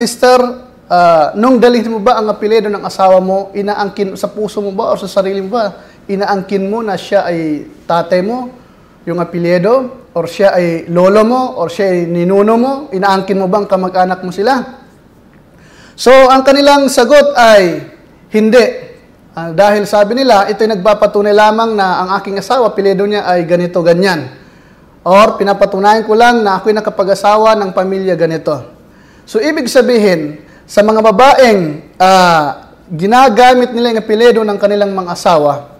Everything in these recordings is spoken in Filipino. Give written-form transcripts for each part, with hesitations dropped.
Sister, nung dalhin mo ba ang apelyido ng asawa mo, inaangkin sa puso mo ba o sa sarili mo ba? Inaangkin mo na siya ay tatay mo, yung apelyido, or siya ay lolo mo, or siya ay ninuno mo? Inaangkin mo bang kamag-anak mo sila? So, ang kanilang sagot ay hindi. Dahil sabi nila, ito'y nagpapatunay lamang na ang aking asawa, apelyido niya ay ganito, ganyan. Or pinapatunayan ko lang na ako'y nakapag-asawa ng pamilya ganito. So, ibig sabihin, sa mga babaeng ginagamit nila yung apelyido ng kanilang mga asawa,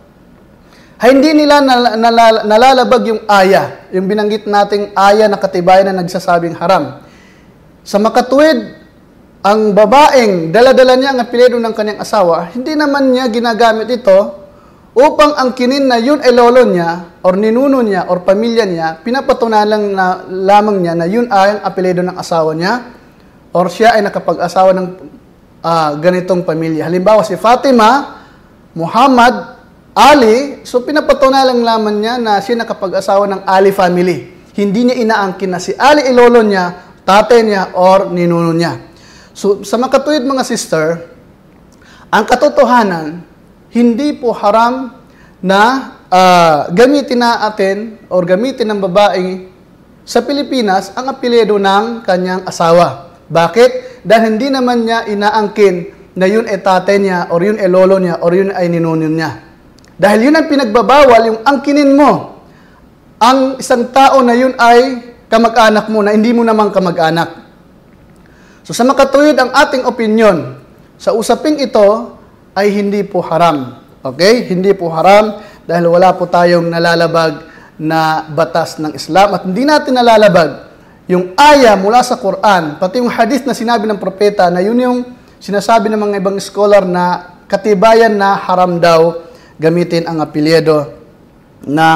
ay hindi nila nalalabag yung aya, yung binanggit nating aya na katibayan na nagsasabing haram. Sa makatuwid, ang babaeng dala-dala niya ang apelyido ng kanyang asawa, hindi naman niya ginagamit ito upang angkinin na yun ay lolo niya, or ninuno niya, or pamilya niya, pinapatunayan lamang niya na yun ay ang apelyido ng asawa niya, or siya ay nakapag-asawa ng ganitong pamilya. Halimbawa, si Fatima, Muhammad, Ali, so pinapatunayan lang lamang niya na siya nakapag-asawa ng Ali family. Hindi niya inaangkin na si Ali ay lolo niya, tatay niya, or ninuno niya. So, sa makatuwid mga sister, ang katotohanan, hindi po haram na gamitin natin or gamitin ng babae sa Pilipinas ang apelyido ng kanyang asawa. Bakit? Dahil hindi naman niya inaangkin na yun ay tatay niya, or yun ay lolo niya, or yun ay ninuno niya. Dahil yun ang pinagbabawal, yung angkinin mo ang isang tao na yun ay kamag-anak mo, na hindi mo naman kamag-anak. So sa makatuwid ang ating opinion, sa usaping ito ay hindi po haram. Okay? Hindi po haram dahil wala po tayong nalalabag na batas ng Islam, at hindi natin nalalabag yung aya mula sa Quran, pati yung hadith na sinabi ng propeta, na yun yung sinasabi ng mga ibang scholar na katibayan na haram daw gamitin ang apelyido ng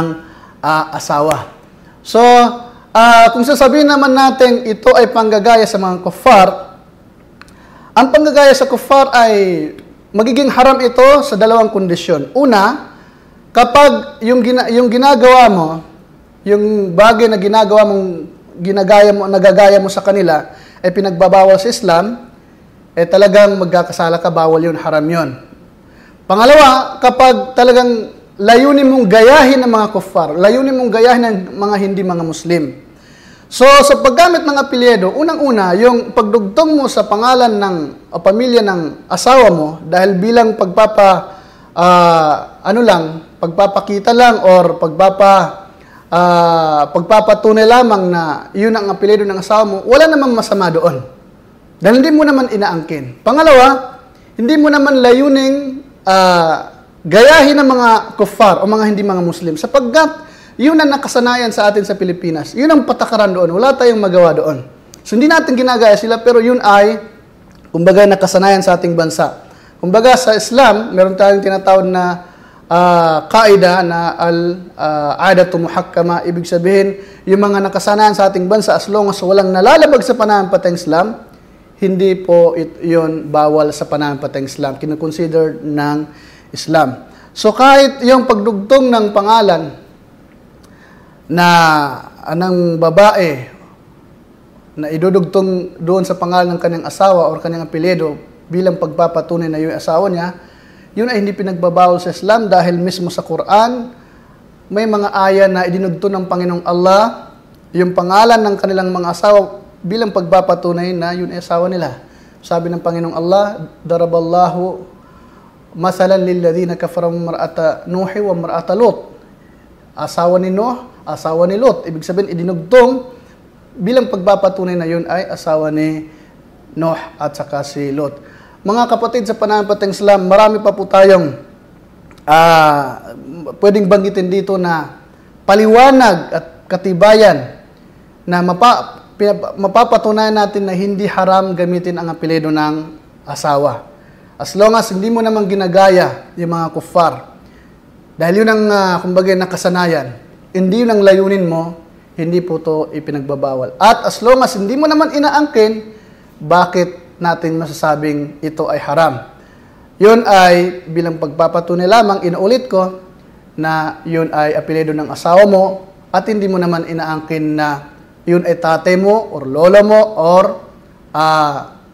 asawa. So, kung sasabihin naman natin ito ay panggagaya sa mga kuffar, ang panggagaya sa kuffar ay magiging haram ito sa dalawang kondisyon. Una, kapag yung ginagawa mo, yung bagay na nagagaya mo sa kanila, ay pinagbabawal sa Islam, talagang magkakasala ka, bawal yun, haram yun. Pangalawa, kapag talagang layunin mong gayahin ng mga kuffar, layunin mong gayahin ng mga hindi mga Muslim. So, sa paggamit ng apelyido, unang-una, yung pagdugtong mo sa pangalan ng o pamilya ng asawa mo, dahil bilang pagpapakita lang, or pagpapatunay lamang na yun ang apelyido ng asawa mo, wala namang masama doon. Dahil hindi mo naman inaangkin. Pangalawa, hindi mo naman layuning gayahin ng mga kuffar o mga hindi mga Muslim, sapagkat yun ang nakasanayan sa atin sa Pilipinas. Yun ang patakaran doon. Wala tayong magawa doon. So, hindi natin ginagaya sila, pero yun ay, kumbaga, nakasanayan sa ating bansa. Kumbaga, sa Islam, meron tayong tinatawag na kaida na al-adatu muhakkama. Ibig sabihin, yung mga nakasanayan sa ating bansa, as long as walang nalalabag sa pananampalatayang Islam, hindi po yun bawal sa pananampalatayang Islam. Kinoconsider ng Islam. So, kahit yung pagdugtong ng pangalan na ng babae na idudugtong doon sa pangalan ng kanyang asawa o kanyang apelyido bilang pagpapatunay na yung asawa niya, yun ay hindi pinagbabawal sa Islam, dahil mismo sa Quran, may mga aya na idinugtong ng Panginoong Allah yung pangalan ng kanilang mga asawa bilang pagpapatunay na yun ay asawa nila. Sabi ng Panginoong Allah, daraballahu masalan lilladhina kafaru mar'ata Nuhi wa mar'ata Lut. Asawa ni Nuh, asawa ni Lot. Ibig sabihin, idinugtong bilang pagpapatunay na yun ay asawa ni Nuh at saka si Lot. Mga kapatid, sa pananampalatayang Islam, marami pa po tayong pwedeng banggitin dito na paliwanag at katibayan na mapapatunayan natin na hindi haram gamitin ang apelyido ng asawa. As long as hindi mo naman ginagaya yung mga kuffar. Dahil yun ang, kumbaga, nakasanayan. Hindi yun ang layunin mo, hindi po ito ipinagbabawal. At as long as hindi mo naman inaangkin, bakit natin masasabing ito ay haram? Yun ay bilang pagpapatunay lamang, inuulit ko, na yun ay apelyido ng asawa mo, at hindi mo naman inaangkin na yun ay tatay mo, or lola mo, or